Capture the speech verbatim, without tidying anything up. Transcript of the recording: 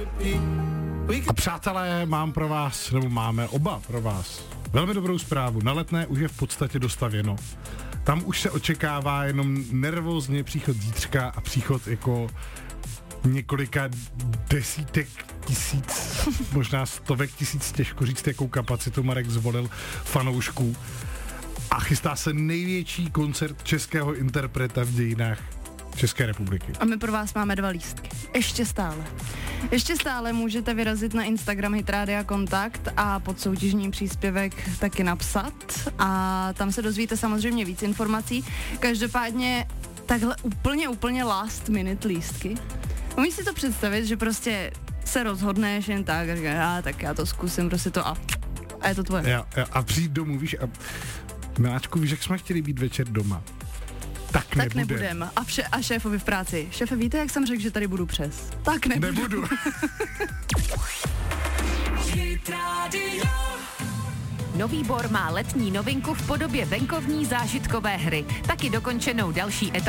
A přátelé, mám pro vás, nebo máme oba pro vás, velmi dobrou zprávu. Na Letné už je v podstatě dostavěno. Tam už se očekává jenom nervózně příchod zítřka a příchod jako několika desítek tisíc, možná stovek tisíc, těžko říct, jakou kapacitu Marek zvolil, fanoušků. A chystá se největší koncert českého interpreta v dějinách České republiky. A my pro vás máme dva lístky. Ještě stále. Ještě stále můžete vyrazit na Instagram Hit Rádia Kontakt a pod soutěžní příspěvek taky napsat a tam se dozvíte samozřejmě víc informací. Každopádně takhle úplně, úplně last minute lístky. Umíš si to představit, že prostě se rozhodneš jen tak a říkáš, a tak já to zkusím, prostě to a, a je to tvoje. Ja, ja, a přijít domů, víš, a Miláčku, víš, jak jsme chtěli být večer doma. Tak, tak nebudem. nebudem. A, vše, a šéfovi v práci. Šéfe, víte, jak jsem řekl, že tady budu přes? Tak nebudu. Nebudu. Nový Bor má letní novinku v podobě venkovní zážitkové hry. Taky dokončenou další etapou